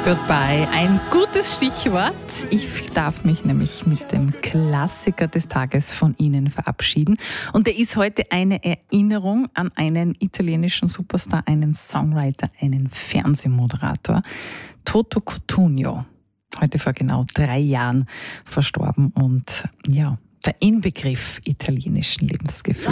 Goodbye, ein gutes Stichwort. Ich darf mich nämlich mit dem Klassiker des Tages von Ihnen verabschieden. Und der ist heute eine Erinnerung an einen italienischen Superstar, einen Songwriter, einen Fernsehmoderator, Toto Cutugno. Heute vor genau 3 Jahren verstorben und ja, der Inbegriff italienischen Lebensgefühls.